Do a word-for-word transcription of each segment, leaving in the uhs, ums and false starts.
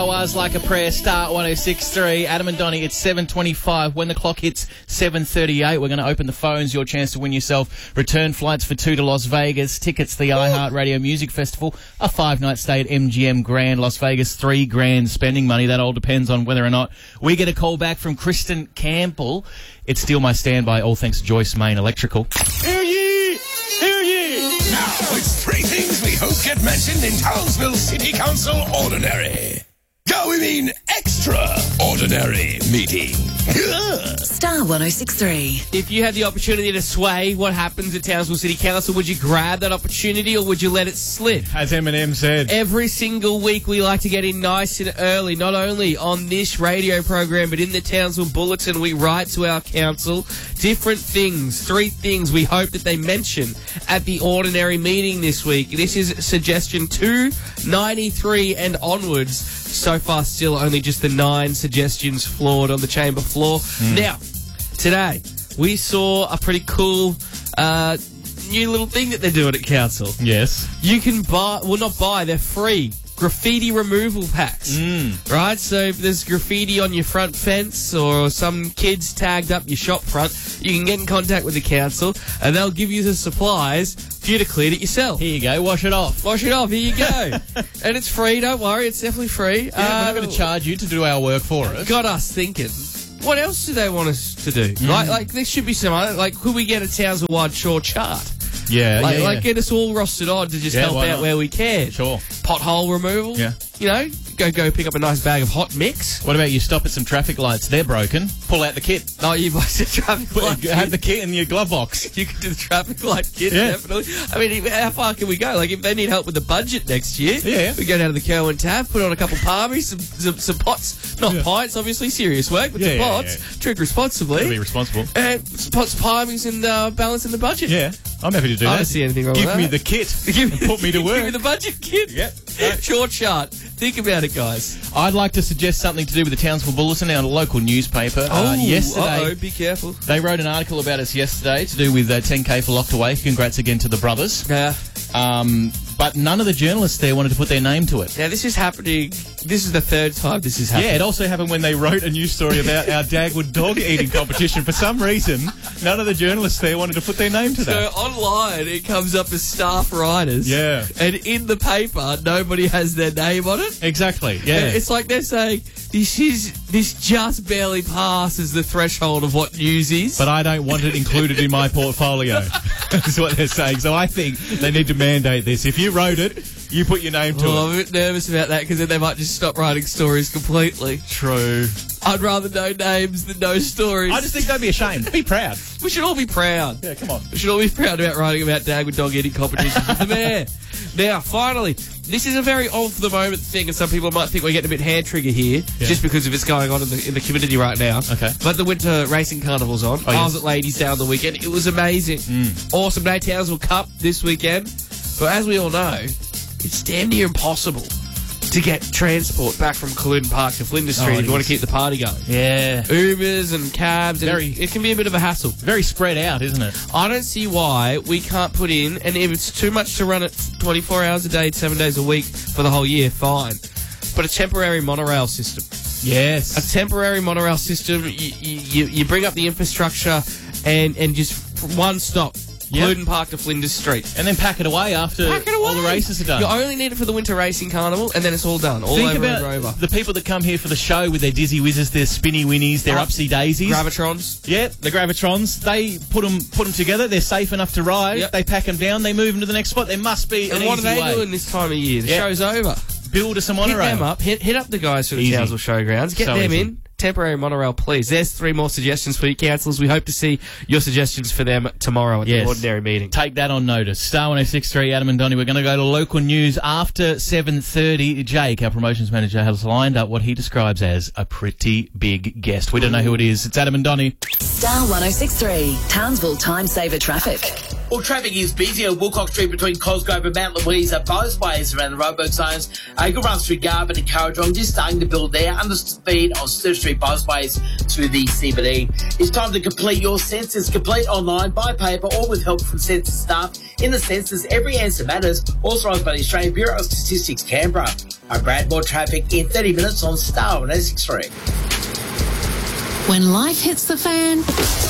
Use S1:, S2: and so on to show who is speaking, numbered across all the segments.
S1: Hours like a prayer, start one oh six point three. Adam and Donnie, it's seven twenty-five. When the clock hits seven thirty-eight, we're going to open the phones. Your chance to win yourself return flights for two to Las Vegas, tickets to the iHeartRadio Music Festival, a five-night stay at M G M Grand Las Vegas, three grand spending money. That all depends on whether or not we get a call back from Kristen Campbell. It's Steal My Standby, all thanks to Joyce Main Electrical.
S2: Hear ye! Hear ye! Now it's three things we hope get mentioned in Townsville City Council Ordinary. No, we mean extraordinary meeting.
S3: Star one oh six point three.
S4: If you had the opportunity to sway what happens at Townsville City Council, would you grab that opportunity or would you let it slip?
S1: As Eminem said.
S4: Every single week we like to get in nice and early, not only on this radio program, but in the Townsville Bulletin. We write to our council different things, three things we hope that they mention at the ordinary meeting this week. This is suggestion two ninety-three and onwards. So far, still only just the nine suggestions floored on the chamber floor. Mm. Now, today, we saw a pretty cool uh, new little thing that they're doing at council.
S1: Yes.
S4: You can buy, well, not buy, they're free. Graffiti removal packs,
S1: mm.
S4: right? So if there's graffiti on your front fence or some kids tagged up your shop front, you can get in contact with the council and they'll give you the supplies for you to clean it yourself.
S1: Here you go, wash it off.
S4: Wash it off, here you go. And it's free, don't worry, it's definitely free.
S1: Yeah, uh, we're not going to charge you to do our work for us.
S4: Got us thinking, what else do they want us to do? Mm. Like, like there should be some, like, could we get a Townsville-wide chore chart?
S1: Yeah,
S4: like,
S1: yeah,
S4: like
S1: yeah.
S4: get us all rostered on to just
S1: yeah,
S4: help out
S1: not?
S4: where we can.
S1: Sure.
S4: Pothole removal.
S1: Yeah.
S4: You know, go go pick up a nice bag of hot mix.
S1: What about you stop at some traffic lights? They're broken. Pull out the kit.
S4: Oh, you buy the traffic light kit.
S1: Have the kit in your glove box.
S4: You can do the traffic light kit,
S1: yeah.
S4: definitely. I mean, how far can we go? Like, if they need help with the budget next year,
S1: yeah.
S4: we go down to the Kerwin tab, put on a couple palmies, some, some, some pots. Not
S1: yeah.
S4: pints, obviously, serious work, but
S1: yeah,
S4: some
S1: yeah,
S4: pots.
S1: Yeah.
S4: Drink responsibly.
S1: Gotta be responsible.
S4: And some pots, palmies, and uh, balance in the budget.
S1: Yeah, I'm happy to do
S4: I
S1: that.
S4: I don't see anything wrong
S1: Give
S4: with that.
S1: Give me the kit. Give me, put me to work.
S4: Give me the budget kit.
S1: Yep.
S4: Short chart. Think about it, guys.
S1: I'd like to suggest something to do with the Townsville Bulletin, our local newspaper.
S4: Oh,
S1: uh, yesterday,
S4: uh-oh, be careful.
S1: They wrote an article about us yesterday to do with uh, ten K for Locked Away. Congrats again to the brothers.
S4: Yeah.
S1: Um, but none of the journalists there wanted to put their name to it.
S4: Now, this is happening. This is the third time this has happened.
S1: Yeah, it also happened when they wrote a news story about our Dagwood dog eating competition. For some reason, none of the journalists there wanted to put their name to that.
S4: So online, it comes up as staff writers.
S1: Yeah.
S4: And in the paper, nobody has their name on it.
S1: Exactly, yeah.
S4: And it's like they're saying, this is this just barely passes the threshold of what news is.
S1: But I don't want it included in my portfolio. That's what they're saying. So I think they need to mandate this. If you wrote it, you put your name to
S4: well,
S1: it.
S4: I'm a bit nervous about that because then they might just stop writing stories completely.
S1: True.
S4: I'd rather know names than know stories.
S1: I just think don't be ashamed. Be proud.
S4: We should all be proud.
S1: Yeah, come on.
S4: We should all be proud about writing about Dagwood dog eating competitions with the mayor. Now, finally, this is a very on-for-the-moment thing, and some people might think we're getting a bit hand-trigger here, yeah. just because of what's going on in the, in the community right now.
S1: Okay.
S4: But the Winter Racing Carnival's on.
S1: Oh,
S4: I
S1: yes.
S4: was at Ladies Down the weekend. It was amazing.
S1: Mm.
S4: Awesome day. Townsville Cup this weekend. But as we all know, it's damn near impossible to get transport back from Culloden Park to Flinders Street
S1: oh,
S4: if you
S1: is.
S4: want to keep the party going.
S1: Yeah.
S4: Ubers and cabs.
S1: Very,
S4: and it, it can be a bit of a hassle.
S1: Very spread out, isn't it?
S4: I don't see why we can't put in, and if it's too much to run it twenty-four hours a day, seven days a week for the whole year, fine. But a temporary monorail system.
S1: Yes.
S4: A temporary monorail system, you, you, you bring up the infrastructure and, and just one stop.
S1: Yep.
S4: Culloden Park to Flinders Street.
S1: And then pack it away after
S4: pack it away.
S1: all the races are done.
S4: You only need it for the Winter Racing Carnival, and then it's all done. All
S1: Think
S4: over
S1: about
S4: and over.
S1: The people that come here for the show with their dizzy whizzes, their spinny winnies, their
S4: oh,
S1: upsy daisies.
S4: Gravitrons.
S1: Yeah, the Gravitrons. They put them put them together. They're safe enough to ride.
S4: Yep.
S1: They pack them down. They move them to the next spot. There must be an
S4: And what
S1: easy
S4: are they
S1: way.
S4: doing this time of year? The
S1: Yep.
S4: show's over.
S1: Build us a
S4: Hit
S1: monorail.
S4: them up. Hit, hit up the guys for the
S1: Easy.
S4: Townsville Showgrounds. Get
S1: So
S4: them
S1: easy.
S4: in. Temporary monorail, please. There's three more suggestions for you, councillors. We hope to see your suggestions for them tomorrow at
S1: Yes.
S4: the ordinary meeting.
S1: Take that on notice. Star one oh six point three, Adam and Donnie. We're going to go to local news after seven thirty. Jake, our promotions manager, has lined up what he describes as a pretty big guest. We don't know who it is. It's Adam and Donnie.
S3: Star one oh six point three, Townsville Time Saver Traffic.
S5: Well, traffic is busy on Woolcock Street between Cosgrove and Mount Louisa. Both ways around the roadwork zones. A good run through Garbutt and Currajong, just starting to build there. Under speed on Sturt Street bothways to the C B D. It's time to complete your census. Complete online, by paper, or with help from census staff. In the census, every answer matters. Authorised by the Australian Bureau of Statistics, Canberra. I'm Brad. More traffic in thirty minutes on Star one oh six three.
S3: When life hits the fan,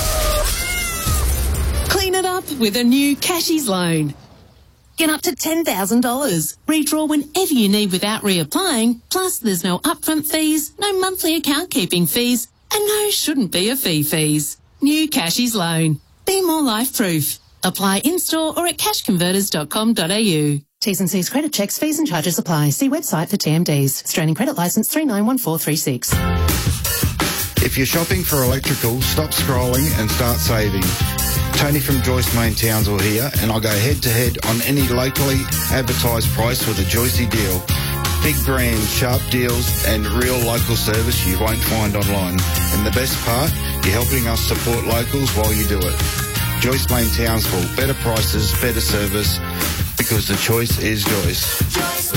S3: clean it up with a new Cashies loan. Get up to ten thousand dollars. Redraw whenever you need without reapplying. Plus, there's no upfront fees, no monthly account keeping fees, and no shouldn't be a fee fees. New Cashies loan. Be more life-proof. Apply in-store or at cash converters dot com dot a u. T's and C's credit checks, fees and charges apply. See website for T M Ds. Australian Credit Licence three nine one four three six.
S6: If you're shopping for electrical, stop scrolling and start saving. Tony from Joyce Main Townsville here, and I'll go head-to-head on any locally advertised price with a Joycey deal. Big brands, sharp deals, and real local service you won't find online. And the best part, you're helping us support locals while you do it. Joyce Main Townsville, better prices, better service, because the choice is Joyce.
S7: Joyce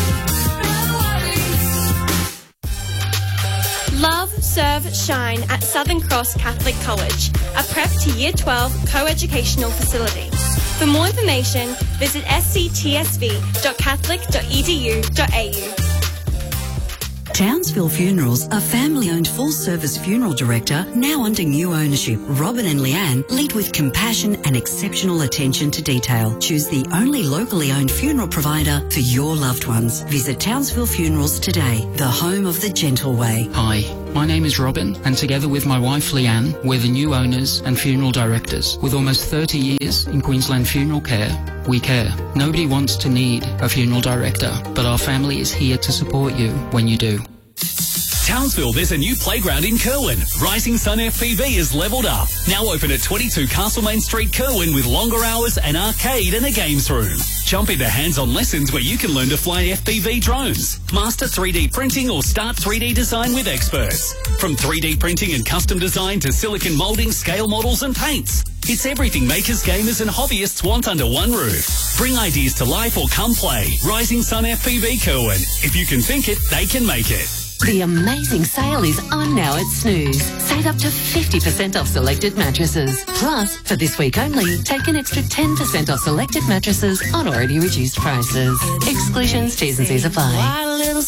S7: Love, Serve, Shine at Southern Cross Catholic College, a prep to Year twelve co-educational facility. For more information, visit s c t s v dot catholic dot e d u dot a u.
S8: Townsville Funerals, a family-owned full-service funeral director, now under new ownership. Robin and Leanne lead with compassion and exceptional attention to detail. Choose the only locally owned funeral provider for your loved ones. Visit Townsville Funerals today, the home of the gentle way.
S9: Hi, my name is Robin, and together with my wife Leanne, we're the new owners and funeral directors. With almost thirty years in Queensland funeral care, we care. Nobody wants to need a funeral director, but our family is here to support you when you do.
S10: Townsville, there's a new playground in Kerwin. Rising Sun F P V is levelled up. Now open at twenty-two Castlemaine Street, Kerwin, with longer hours, an arcade and a games room. Jump into hands-on lessons where you can learn to fly F P V drones, master three D printing or start three D design with experts. From three D printing and custom design to silicon moulding, scale models and paints. It's everything makers, gamers and hobbyists want under one roof. Bring ideas to life or come play. Rising Sun F P V Kerwin. If you can think it, they can make it.
S3: The amazing sale is on now at Snooze. Save up to fifty percent off selected mattresses. Plus, for this week only, take an extra ten percent off selected mattresses on already reduced prices. Exclusions, T's and C's apply.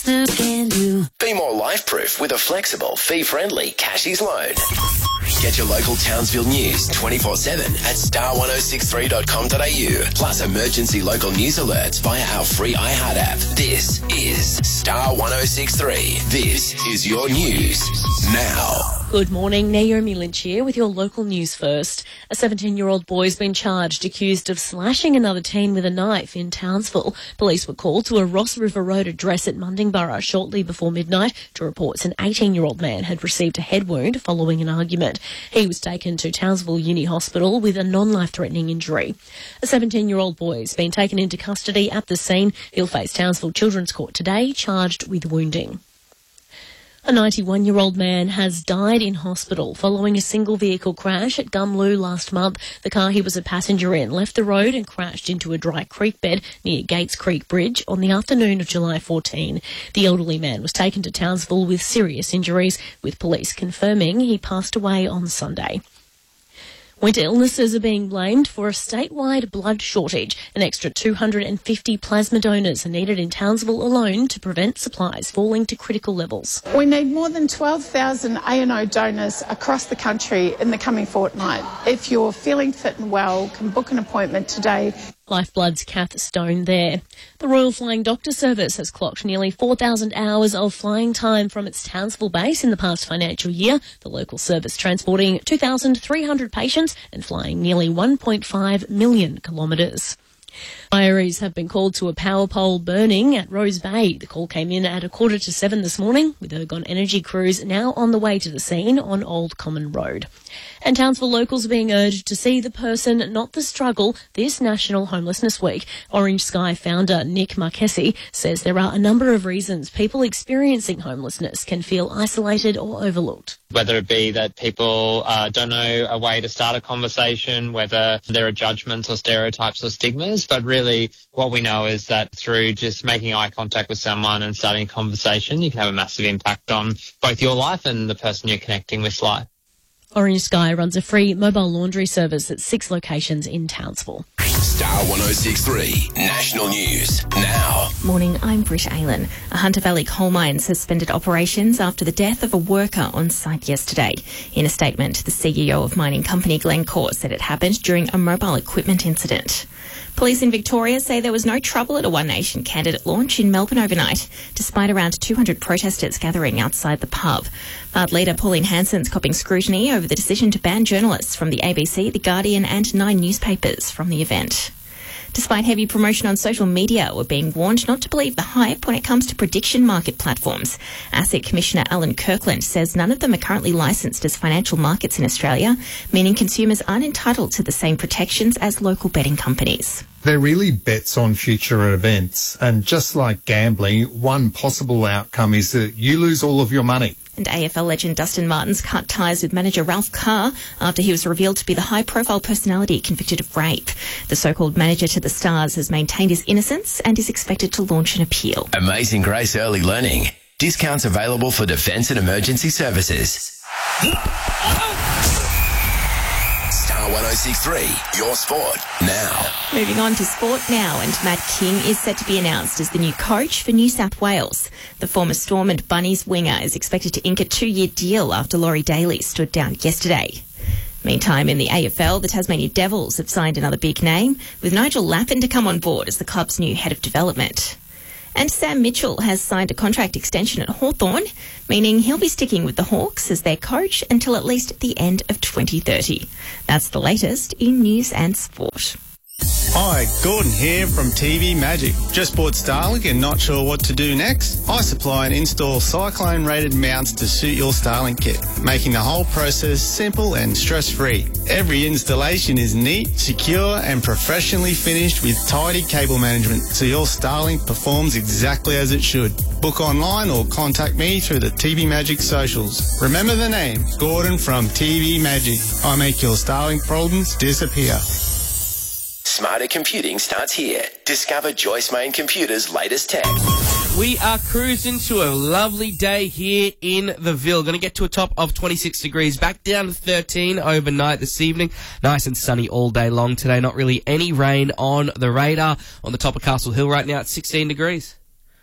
S2: Be more life-proof with a flexible, fee-friendly Cashies loan. Get your local Townsville news twenty-four seven at star one oh six three dot com dot a u. Plus emergency local news alerts via our free iHeart app. This is Star one oh six three. This is your news now.
S11: Good morning, Naomi Lynch here with your local news first. A seventeen-year-old boy has been charged accused of slashing another teen with a knife in Townsville. Police were called to a Ross River Road address at Mundingburra shortly before midnight to reports an eighteen-year-old man had received a head wound following an argument. He was taken to Townsville Uni Hospital with a non-life-threatening injury. A seventeen-year-old boy has been taken into custody at the scene. He'll face Townsville Children's Court today, charged with wounding. A ninety-one-year-old man has died in hospital following a single-vehicle crash at Gumloo last month. The car he was a passenger in left the road and crashed into a dry creek bed near Gates Creek Bridge on the afternoon of July fourteenth. The elderly man was taken to Townsville with serious injuries, with police confirming he passed away on Sunday. Winter illnesses are being blamed for a statewide blood shortage. An extra two hundred fifty plasma donors are needed in Townsville alone to prevent supplies falling to critical levels.
S12: We need more than twelve thousand A and O donors across the country in the coming fortnight. If you're feeling fit and well, can book an appointment today.
S11: Lifeblood's Kath Stone there. The Royal Flying Doctor Service has clocked nearly four thousand hours of flying time from its Townsville base in the past financial year. The local service transporting two thousand three hundred patients and flying nearly one point five million kilometres. Fireys have been called to a power pole burning at Rose Bay. The call came in at a quarter to seven this morning, with Ergon Energy crews now on the way to the scene on Old Common Road. And Townsville locals are being urged to see the person, not the struggle, this National Homelessness Week. Orange Sky founder Nick Marchesi says there are a number of reasons people experiencing homelessness can feel isolated or overlooked.
S13: Whether it be that people uh, don't know a way to start a conversation, whether there are judgments or stereotypes or stigmas, but really what we know is that through just making eye contact with someone and starting a conversation, you can have a massive impact on both your life and the person you're connecting with life.
S11: Orange Sky runs a free mobile laundry service at six locations in Townsville.
S2: Star one oh six point three National News now.
S14: Morning, I'm Britt Aylan. A Hunter Valley coal mine suspended operations after the death of a worker on site yesterday. In a statement, the C E O of mining company Glencore said it happened during a mobile equipment incident. Police in Victoria say there was no trouble at a One Nation candidate launch in Melbourne overnight, despite around two hundred protesters gathering outside the pub. But leader Pauline Hanson's copping scrutiny over the decision to ban journalists from the A B C, The Guardian and nine newspapers from the event. Despite heavy promotion on social media, we're being warned not to believe the hype when it comes to prediction market platforms. ASIC Commissioner Alan Kirkland says none of them are currently licensed as financial markets in Australia, meaning consumers aren't entitled to the same protections as local betting companies.
S15: They're really bets on future events, and just like gambling, one possible outcome is that you lose all of your money.
S14: And A F L legend Dustin Martin's cut ties with manager Ralph Carr after he was revealed to be the high-profile personality convicted of rape. The so-called manager to the Stars has maintained his innocence and is expected to launch an appeal.
S2: Amazing Grace Early Learning. Discounts available for defence and emergency services. Star one oh six point three, your sport now.
S14: Moving on to sport now, and Matt King is set to be announced as the new coach for New South Wales. The former Storm and Bunnies winger is expected to ink a two-year deal after Laurie Daly stood down yesterday. Meantime, in the A F L, the Tasmania Devils have signed another big name, with Nigel Lappin to come on board as the club's new head of development. And Sam Mitchell has signed a contract extension at Hawthorn, meaning he'll be sticking with the Hawks as their coach until at least the end of twenty thirty. That's the latest in news and sport.
S16: Hi, Gordon here from T V Magic. Just bought Starlink and not sure what to do next? I supply and install cyclone-rated mounts to suit your Starlink kit, making the whole process simple and stress-free. Every installation is neat, secure and professionally finished with tidy cable management, so your Starlink performs exactly as it should. Book online or contact me through the T V Magic socials. Remember the name, Gordon from T V Magic. I make your Starlink problems disappear.
S2: Smarter computing starts here. Discover Joyce Main Computers' latest tech.
S4: We are cruising to a lovely day here in the Ville. Going to get to a top of twenty-six degrees, back down to thirteen overnight this evening. Nice and sunny all day long today. Not really any rain on the radar. On the top of Castle Hill right now at sixteen degrees.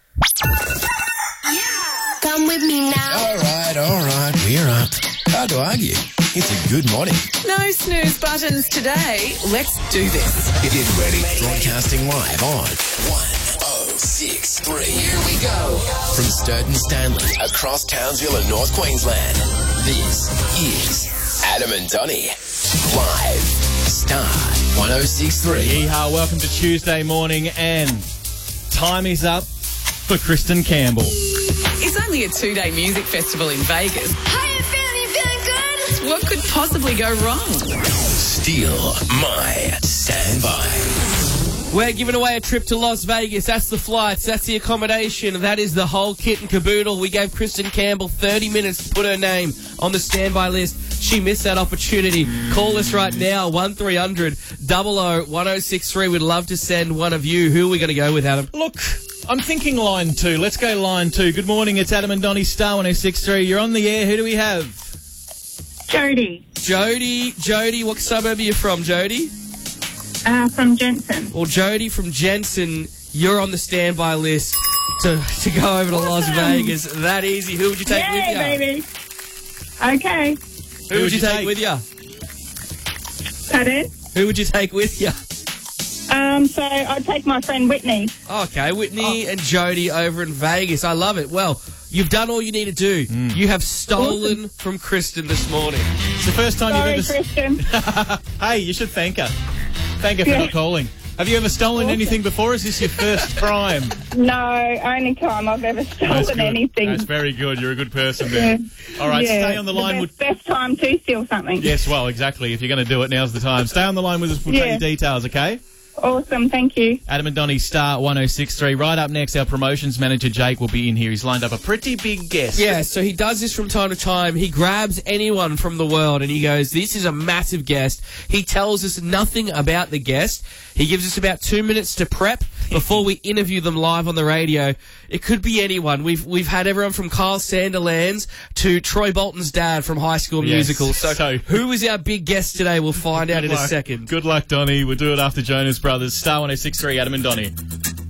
S17: Come with me now.
S2: All right, all right, we're up. Hard to argue. It's a good morning.
S17: No snooze buttons today. Let's do this.
S2: Get ready. Broadcasting live on one oh six point three.
S17: Here we go.
S2: From Sturton Stanley across Townsville and North Queensland, this is Adam and Donnie. Live. Star one oh six point three.
S1: Yeehaw, welcome to Tuesday morning, and time is up for Kristen Campbell.
S17: It's only a two-day music festival in Vegas. How you feeling? You feeling good? What could possibly go wrong?
S2: Steal my standby.
S4: We're giving away a trip to Las Vegas. That's the flights. That's the accommodation. That is the whole kit and caboodle. We gave Kristen Campbell thirty minutes to put her name on the standby list. She missed that opportunity. Call us right now, one three hundred, double oh, one oh six three. We'd love to send one of you. Who are we going to go with, Adam?
S1: Look, I'm thinking line two. Let's go line two. Good morning. It's Adam and Donnie, Star one oh six point three. You're on the air. Who do we have?
S18: Jody.
S4: Jody. Jody, what suburb are you from, Jody?
S18: Uh, from Jensen.
S4: Well, Jody from Jensen, you're on the standby list to, to go over to awesome. Las Vegas. That easy. Who would you take
S18: Yay,
S4: with you?
S18: baby. Okay.
S4: Who, Who would you, you take? take with you?
S18: Pardon?
S4: Who would you take with you?
S18: Um, so I'd take my friend Whitney.
S4: Okay, Whitney
S18: oh.
S4: and Jody over in Vegas. I love it. Well, you've done all you need to do. Mm. You have stolen awesome. from Kristen this morning. It's the first time
S18: Sorry,
S4: you've ever...
S18: Kristen.
S1: Hey, you should thank her. Thank her for yeah. not calling. Have you ever stolen
S18: Awesome.
S1: anything before? Is this your first crime?
S18: No, only time I've ever
S1: That's
S18: stolen
S1: good.
S18: anything.
S1: That's very good. You're a good person there.
S18: Yeah.
S1: All right,
S18: Yeah.
S1: stay on the line.
S18: best, best time to steal something.
S1: Yes, well, exactly. If you're going to do it, now's the time. Stay on the line with us. We'll
S18: Yeah.
S1: take your details, okay?
S18: Awesome, thank you.
S1: Adam and Donnie, Star one oh six three. Right up next, our promotions manager, Jake, will be in here. He's lined up a pretty big guest.
S4: Yeah, so he does this from time to time. He grabs anyone from the world and he goes, this is a massive guest. He tells us nothing about the guest. He gives us about two minutes to prep before we interview them live on the radio. It could be anyone. We've we've had everyone from Kyle Sanderlands to Troy Bolton's dad from High School
S1: Yes.
S4: Musical. So,
S1: So-
S4: who is our big guest today? We'll find out
S1: Good
S4: in a
S1: luck.
S4: second.
S1: Good luck, Donnie. We'll do it after Jonas Brothers. Star one oh six three, Adam and Donnie.